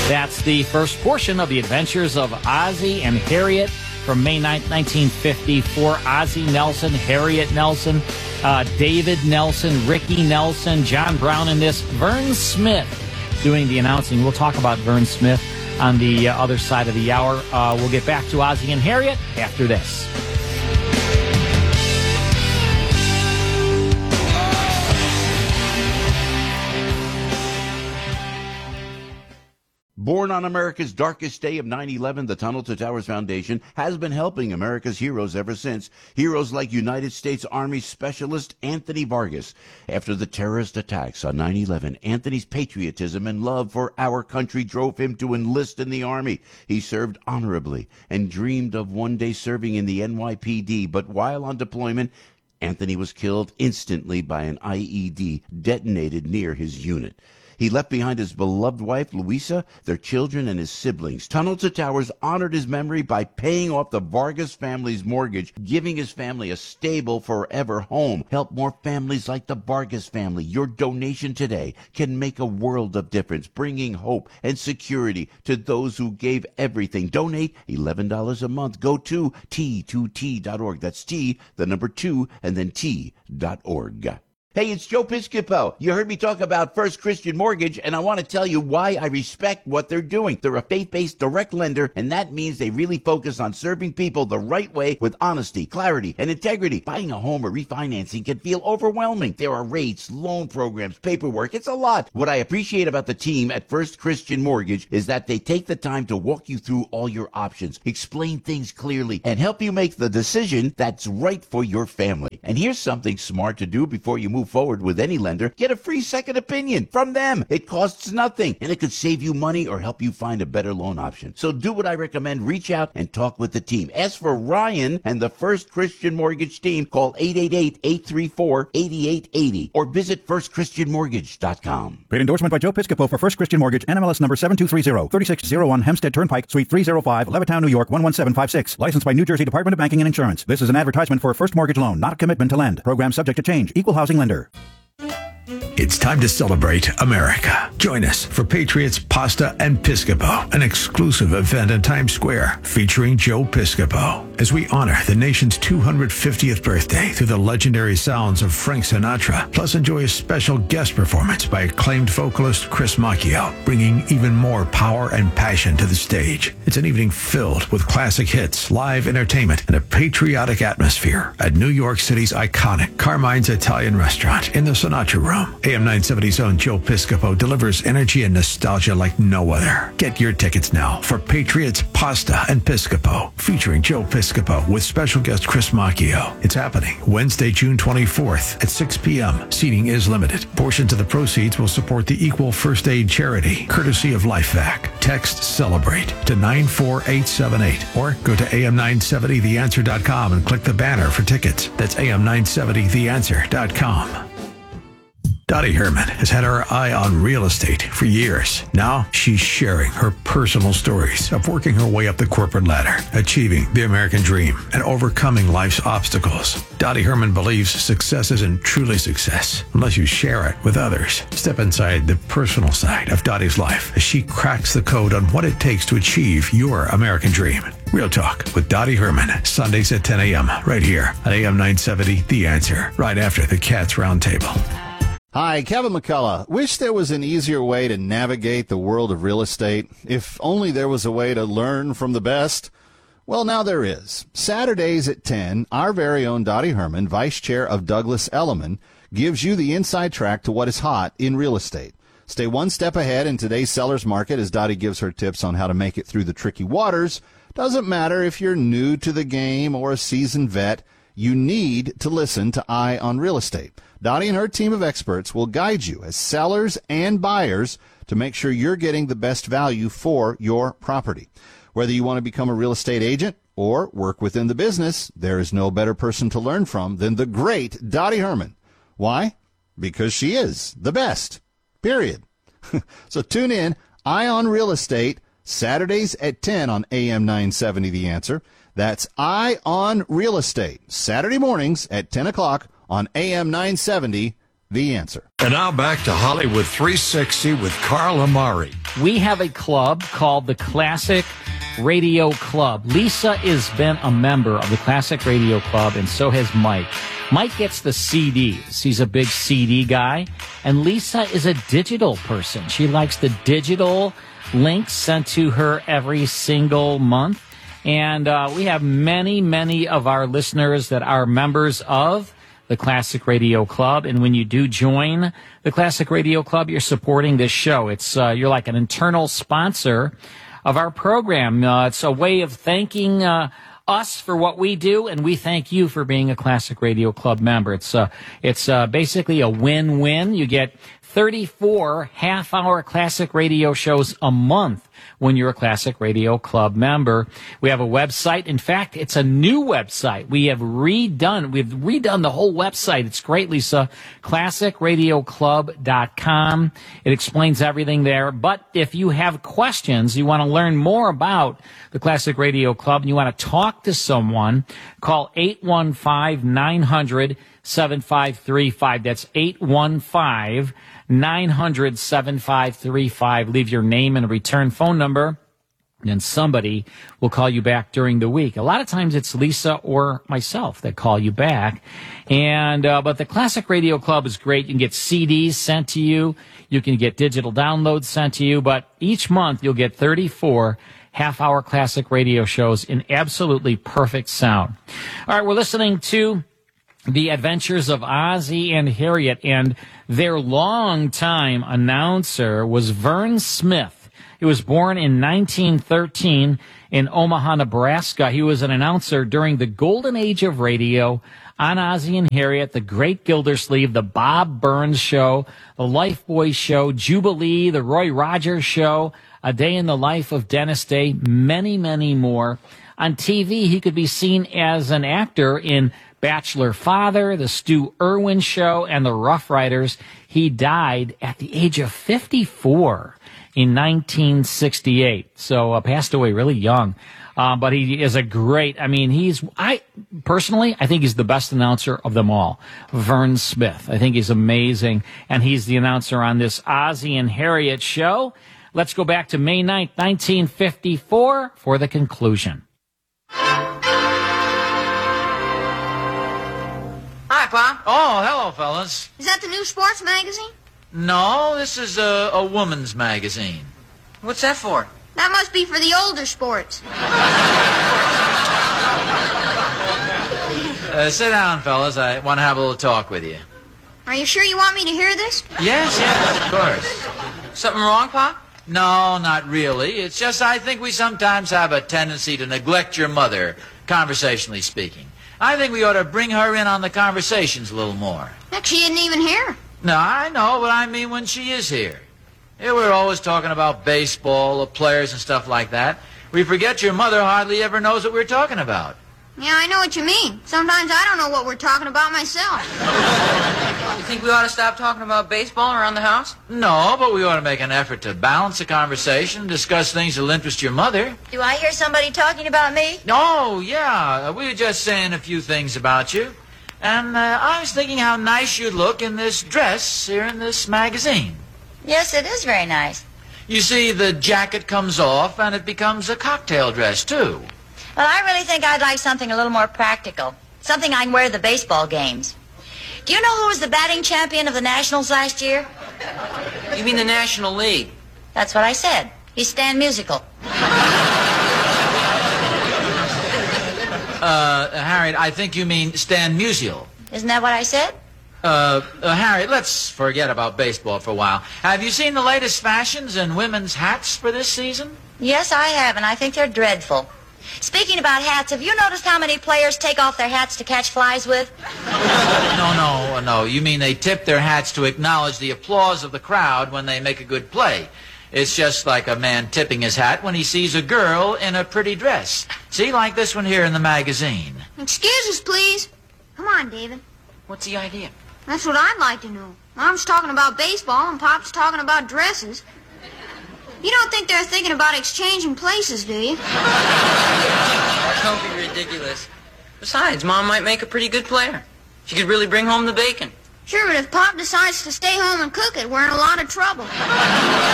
That's the first portion of the adventures of Ozzie and Harriet from May 9th, 1954. Ozzie Nelson, Harriet Nelson, David Nelson, Ricky Nelson, John Brown in this. Vern Smith doing the announcing. We'll talk about Vern Smith on the other side of the hour. We'll get back to Ozzie and Harriet after this. Born on America's darkest day of 9/11, the Tunnel to Towers Foundation has been helping America's heroes ever since. Heroes like United States Army Specialist Anthony Vargas. After the terrorist attacks on 9/11, Anthony's patriotism and love for our country drove him to enlist in the Army. He served honorably and dreamed of one day serving in the NYPD, but while on deployment, Anthony was killed instantly by an IED detonated near his unit. He left behind his beloved wife, Louisa, their children, and his siblings. Tunnel to Towers honored his memory by paying off the Vargas family's mortgage, giving his family a stable forever home. Help more families like the Vargas family. Your donation today can make a world of difference, bringing hope and security to those who gave everything. Donate $11 a month. Go to T2T.org. That's T, the number 2, and then T.org. Hey, it's Joe Piscopo. You heard me talk about First Christian Mortgage, and I want to tell you why I respect what they're doing. They're a faith-based direct lender, and that means they really focus on serving people the right way with honesty, clarity, and integrity. Buying a home or refinancing can feel overwhelming. There are rates, loan programs, paperwork. It's a lot. What I appreciate about the team at First Christian Mortgage is that they take the time to walk you through all your options, explain things clearly, and help you make the decision that's right for your family. And here's something smart to do before you move forward with any lender. Get a free second opinion from them. It costs nothing, and it could save you money or help you find a better loan option. So do what I recommend. Reach out and talk with the team. Ask for Ryan and the First Christian Mortgage team. Call 888-834-8880 or visit firstchristianmortgage.com. Paid endorsement by Joe Piscopo for First Christian Mortgage, NMLS number 7230, 3601 Hempstead Turnpike, Suite 305, Levittown, New York 11756. Licensed by New Jersey Department of Banking and Insurance. This is an advertisement for a first mortgage loan, not a commitment to lend. Program subject to change. Equal housing lender. It's time to celebrate America. Join us for Patriots Pasta and Piscopo, an exclusive event in Times Square featuring Joe Piscopo, as we honor the nation's 250th birthday through the legendary sounds of Frank Sinatra, plus enjoy a special guest performance by acclaimed vocalist Chris Macchio, bringing even more power and passion to the stage. It's an evening filled with classic hits, live entertainment, and a patriotic atmosphere at New York City's iconic Carmine's Italian Restaurant in the Sinatra Room. AM 970's own Joe Piscopo delivers energy and nostalgia like no other. Get your tickets now for Patriots Pasta and Piscopo, featuring Joe Piscopo with special guest Chris Macchio. It's happening Wednesday, June 24th at 6 p.m. Seating is limited. Portions of the proceeds will support the Equal First Aid charity, courtesy of LifeVac. Text CELEBRATE to 94878 or go to am970theanswer.com and click the banner for tickets. That's am970theanswer.com. Dottie Herman has had her eye on real estate for years. Now she's sharing her personal stories of working her way up the corporate ladder, achieving the American dream, and overcoming life's obstacles. Dottie Herman believes success isn't truly success unless you share it with others. Step inside the personal side of Dottie's life as she cracks the code on what it takes to achieve your American dream. Real Talk with Dottie Herman, Sundays at 10 a.m. right here at AM 970 The Answer, right after the Cats Roundtable. Hi, Kevin McCullough. Wish there was an easier way to navigate the world of real estate. If only there was a way to learn from the best. Well, now there is. Saturdays at 10, our very own Dottie Herman, Vice Chair of Douglas Elliman, gives you the inside track to what is hot in real estate. Stay one step ahead in today's seller's market as Dottie gives her tips on how to make it through the tricky waters. Doesn't matter if you're new to the game or a seasoned vet, you need to listen to Eye on Real Estate. Dottie and her team of experts will guide you as sellers and buyers to make sure you're getting the best value for your property. Whether you want to become a real estate agent or work within the business, there is no better person to learn from than the great Dottie Herman. Why? Because she is the best. Period. So tune in, Eye on Real Estate, Saturdays at 10 on AM 970 The Answer. That's Eye on Real Estate, Saturday mornings at 10 o'clock on AM 970, the answer. And now back to Hollywood 360 with Carl Amari. We have a club called the Classic Radio Club. Lisa has been a member of the Classic Radio Club, and so has Mike. Mike gets the CDs. He's a big CD guy. And Lisa is a digital person. She likes the digital links sent to her every single month. And we have many of our listeners that are members of the Classic Radio Club. And when you do join the Classic Radio Club, you're supporting this show. It's you're like an internal sponsor of our program. It's a way of thanking us for what we do, and we thank you for being a Classic Radio Club member. It's basically a win-win. You get 34 half-hour Classic Radio shows a month when you're a Classic Radio Club member. We have a website. In fact, it's a new website. We've redone the whole website. It's great, Lisa. ClassicRadioClub.com. It explains everything there. But if you have questions, you want to learn more about the Classic Radio Club, and you want to talk to someone, call 815-900-7535. That's 815-900-7535. Leave your name and a return phone number, and somebody will call you back during the week. A lot of times it's Lisa or myself that call you back. And but the Classic Radio Club is great. You can get CDs sent to you. You can get digital downloads sent to you. But each month you'll get 34 half-hour Classic Radio shows in absolutely perfect sound. All right, we're listening to The Adventures of Ozzie and Harriet, and their longtime announcer was Vern Smith. He was born in 1913 in Omaha, Nebraska. He was an announcer during the golden age of radio on Ozzie and Harriet, The Great Gildersleeve, The Bob Burns Show, The Lifebuoy Show, Jubilee, The Roy Rogers Show, A Day in the Life of Dennis Day, many more. On TV, he could be seen as an actor in Bachelor Father, The Stu Irwin Show, and The Rough Riders. He died at the age of 54 in 1968, so passed away really young. But he is a great, I think he's the best announcer of them all. Vern Smith. I think he's amazing, and he's the announcer on this Ozzie and Harriet show. Let's go back to May 9th, 1954 for the conclusion. Hi, Pop. Oh, hello, fellas. Is that the new sports magazine? No, this is a woman's magazine. What's that for? That must be for the older sports. Sit down, fellas. I want to have a little talk with you. Are you sure you want me to hear this? Yes, of course. Something wrong, Pop? No, not really. It's just I think we sometimes have a tendency to neglect your mother, conversationally speaking. I think we ought to bring her in on the conversations a little more. Heck, she isn't even here. No, I know, but I mean when she is here. Yeah, we're always talking about baseball, the players and stuff like that. We forget your mother hardly ever knows what we're talking about. Yeah, I know what you mean. Sometimes I don't know what we're talking about myself. You think we ought to stop talking about baseball around the house? No, but we ought to make an effort to balance the conversation and discuss things that'll interest your mother. Do I hear somebody talking about me? Oh, yeah. We were just saying a few things about you. And I was thinking how nice you'd look in this dress here in this magazine. Yes, it is very nice. You see, the jacket comes off and it becomes a cocktail dress, too. Well, I really think I'd like something a little more practical. Something I can wear to the baseball games. Do you know who was the batting champion of the Nationals last year? You mean the National League? That's what I said. He's Stan Musial. Harriet, I think you mean Stan Musial. Isn't that what I said? Harriet, let's forget about baseball for a while. Have you seen the latest fashions in women's hats for this season? Yes, I have, and I think they're dreadful. Speaking about hats, have you noticed how many players take off their hats to catch flies with? No. You mean they tip their hats to acknowledge the applause of the crowd when they make a good play. It's just like a man tipping his hat when he sees a girl in a pretty dress. See, like this one here in the magazine. Excuse us, please. Come on, David. What's the idea? That's what I'd like to know. Mom's talking about baseball and Pop's talking about dresses. You don't think they're thinking about exchanging places, do you? Don't be ridiculous. Besides, Mom might make a pretty good player. She could really bring home the bacon. Sure, but if Pop decides to stay home and cook it, we're in a lot of trouble.